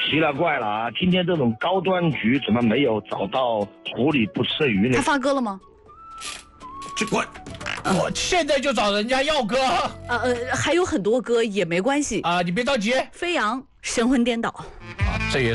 奇了怪了啊！今天这种高端局怎么没有找到狐狸不吃鱼呢？ 他发歌了吗？ 去滚！我现在就找人家要歌。 还有很多歌也没关系啊，你别着急。 飞扬神魂颠倒这也是。